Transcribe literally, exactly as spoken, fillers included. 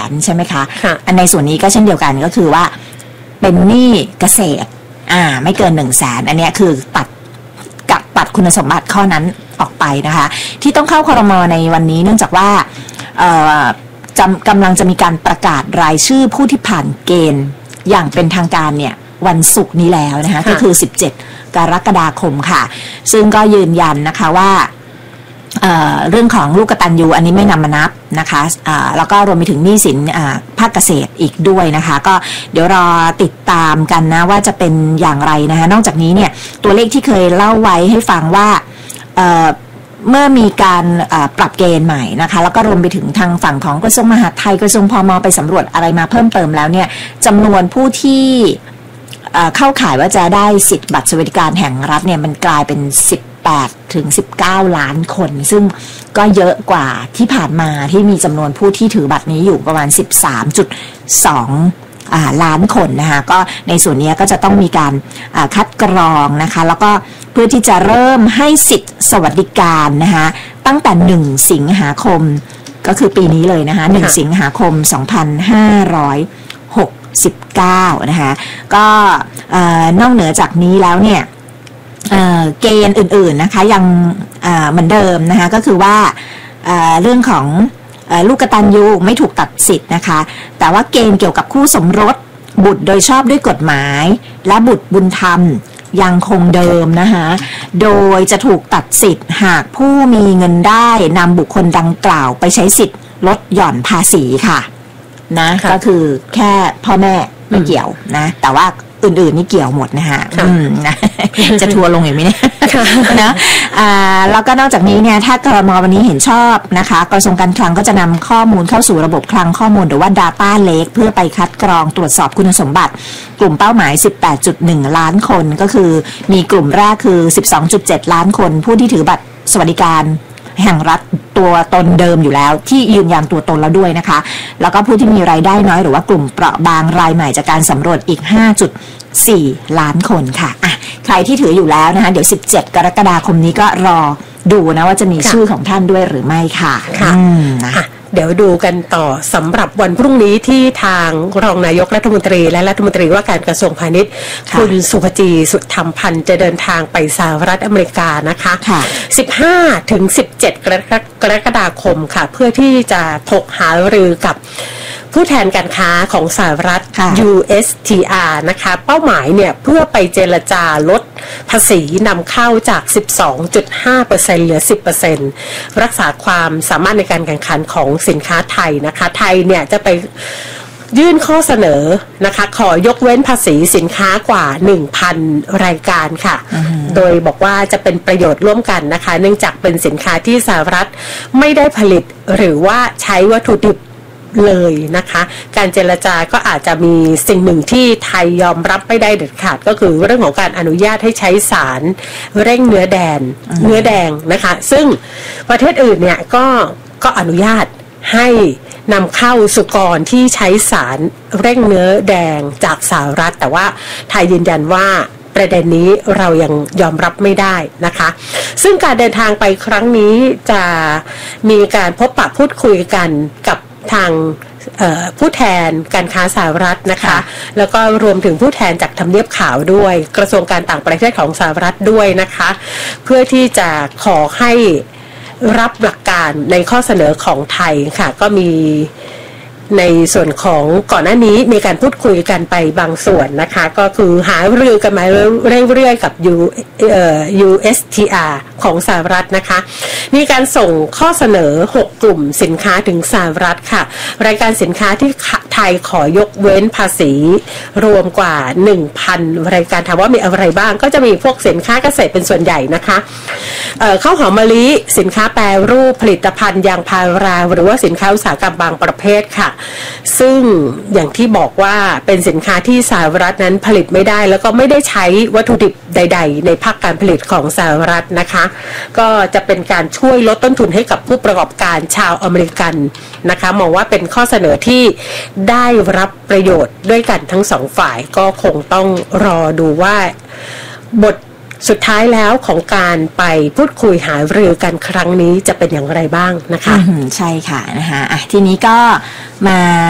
นใช่ไหมคะอันในส่วนนี้ก็เช่นเดียวกันก็คือว่าเป็นหนี้เกษตรอ่าไม่เกินหนึ่งแสนอันนี้คือตัดกับตัดคุณสมบัติข้อนั้นออกไปนะคะที่ต้องเข้าครม.ในวันนี้เนื่องจากว่าเอ่อกำกำลังจะมีการประกาศรายชื่อผู้ที่ผ่านเกณฑ์อย่างเป็นทางการเนี่ยวันศุกร์นี้แล้วนะคะก็คือสิบเจ็ดกรกฎาคมค่ะซึ่งก็ยืนยันนะคะว่าเอ่อเรื่องของลูกกตัญญูอันนี้ไม่นำมานับนะคะอ่าแล้วก็รวมไปถึงหนี้สินอ่าภาคเกษตรอีกด้วยนะคะก็เดี๋ยวรอติดตามกันนะว่าจะเป็นอย่างไรนะคะนอกจากนี้เนี่ยตัวเลขที่เคยเล่าไว้ให้ฟังว่าเอ่อเมื่อมีการปรับเกณฑ์ใหม่นะคะแล้วก็รวมไปถึงทางฝั่งของกระทรวงมหาดไทยกระทรวงพม.ไปสำรวจอะไรมาเพิ่มเติมแล้วเนี่ยจำนวนผู้ที่เข้าข่ายว่าจะได้สิทธิ์บัตรสวัสดิการแห่งรัฐเนี่ยมันกลายเป็นสิบแปดถึงสิบเก้าล้านคนซึ่งก็เยอะกว่าที่ผ่านมาที่มีจำนวนผู้ที่ถือบัตรนี้อยู่ประมาณ สิบสามจุดสองล้านคนนะคะก็ในส่วนนี้ก็จะต้องมีการคัดกรองนะคะแล้วก็เพื่อที่จะเริ่มให้สิทธิ์สวัสดิการนะคะตั้งแต่หนึ่งสิงหาคมก็คือปีนี้เลยนะคะหนึ่งสิงหาคมสองพันห้าร้อยหกสิบเก้านะคะก็นอกเหนือจากนี้แล้วเนี่ยเ, เกณฑ์อื่นๆนะคะยังเหมือนเดิมนะคะก็คือว่าเรื่องของลูกกตัญญูไม่ถูกตัดสิทธิ์นะคะแต่ว่าเกณฑ์เกี่ยวกับคู่สมรสบุตรโดยชอบด้วยกฎหมายและบุตรบุญธรรมยังคงเดิมนะคะโดยจะถูกตัดสิทธิ์หากผู้มีเงินได้นำบุคคลดังกล่าวไปใช้สิทธิ์ลดหย่อนภาษีค่ะนะก็คือแค่พ่อแม่ไม่เกี่ยวนะแต่ว่าอื่นๆนี่เกี่ยวหมดนะคะนะจะทัวร์ลงอย่างนี้เนี่ยนะแล้วก็นอกจากนี้เนี่ยถ้ากรม.วันนี้เห็นชอบนะคะกระทรวงการคลังก็จะนำข้อมูลเข้าสู่ระบบคลังข้อมูลหรือว่า Data Lake เพื่อไปคัดกรองตรวจสอบคุณสมบัติกลุ่มเป้าหมาย สิบแปดจุดหนึ่งล้านคนก็คือมีกลุ่มแรกคือ สิบสองจุดเจ็ดล้านคนผู้ที่ถือบัตรสวัสดิการแห่งรัฐตัวตนเดิมอยู่แล้วที่ยืนยันตัวตนแล้วด้วยนะคะแล้วก็ผู้ที่มีรายได้น้อยหรือว่ากลุ่มเปราะบางรายใหม่จากการสำรวจอีก ห้าจุดสี่ล้านคนค่ะอ่ะใครที่ถืออยู่แล้วนะคะเดี๋ยวสิบเจ็ดกรกฎาคมนี้ก็รอดูนะว่าจะมีชื่อของท่านด้วยหรือไม่ค่ะค่ะเดี๋ยวดูกันต่อสำหรับวันพรุ่งนี้ที่ทางรองนายกรัฐมนตรีและรัฐมนตรีว่าการกระทรวงพาณิชย์คุณสุภจีสุธรรมพันธ์จะเดินทางไปสหรัฐอเมริกานะคะสิบห้าถึงสิบเจ็ดกรกฎาคมค่ะเพื่อที่จะถกหารือกับผู้แทนการค้าของสหรัฐ ยู เอส ที อาร์ นะคะเป้าหมายเนี่ยเพื่อไปเจรจาลดภาษีนำเข้าจาก สิบสองจุดห้าเปอร์เซ็นต์ เหลือ สิบเปอร์เซ็นต์ รักษาความสามารถในการแข่งขันของสินค้าไทยนะคะไทยเนี่ยจะไปยื่นข้อเสนอนะคะขอยกเว้นภาษีสินค้ากว่า หนึ่งพัน รายการค่ะ uh-huh. โดยบอกว่าจะเป็นประโยชน์ร่วมกันนะคะเนื่องจากเป็นสินค้าที่สหรัฐไม่ได้ผลิตหรือว่าใช้วัตถุดิบเลยนะคะการเจรจาก็อาจจะมีสิ่งหนึ่งที่ไทยยอมรับไม่ได้เด็ดขาดก็คือเรื่องของการอนุญาตให้ใช้สารเร่งเนื้อแดง uh-huh. เนื้อแดงนะคะซึ่งประเทศอื่นเนี่ยก็ก็อนุญาตให้นำเข้าสุกรที่ใช้สารเร่งเนื้อแดงจากสหรัฐแต่ว่าไทยยืนยันว่าประเด็นนี้เรายังยอมรับไม่ได้นะคะซึ่งการเดินทางไปครั้งนี้จะมีการพบปะพูดคุยกันกับทางผู้แทนการค้าสหรัฐนะคะแล้วก็รวมถึงผู้แทนจากทำเนียบขาวด้วยกระทรวงการต่างประเทศของสหรัฐด้วยนะคะเพื่อที่จะขอให้รับหลักการในข้อเสนอของไทยค่ะก็มีในส่วนของก่อนหน้านี้มีการพูดคุยกันไปบางส่วนนะคะก็คือหารือกันมาเรื่อยๆกับ ยู เอส ที อาร์ ของสหรัฐนะคะมีการส่งข้อเสนอหกกลุ่มสินค้าถึงสหรัฐค่ะรายการสินค้าที่ไทยขอยกเว้นภาษีรวมกว่า หนึ่งพัน รายการถามว่ามีอะไรบ้างก็จะมีพวกสินค้าเกษตรเป็นส่วนใหญ่นะคะเอ่อข้าวหอมมะลิสินค้าแปรรูปผลิตภัณฑ์ยางพาราหรือว่าสินค้าอุตสาหกรรมบางประเภทค่ะซึ่งอย่างที่บอกว่าเป็นสินค้าที่สหรัฐนั้นผลิตไม่ได้แล้วก็ไม่ได้ใช้วัตถุดิบใดๆในภาคการผลิตของสหรัฐนะคะก็จะเป็นการช่วยลดต้นทุนให้กับผู้ประกอบการชาวอเมริกันนะคะมองว่าเป็นข้อเสนอที่ได้รับประโยชน์ด้วยกันทั้งสองฝ่ายก็คงต้องรอดูว่าบทสุดท้ายแล้วของการไปพูดคุยหารือกันครั้งนี้จะเป็นอย่างไรบ้างนะคะใช่ค่ะนะคะอ่ะทีนี้ก็มา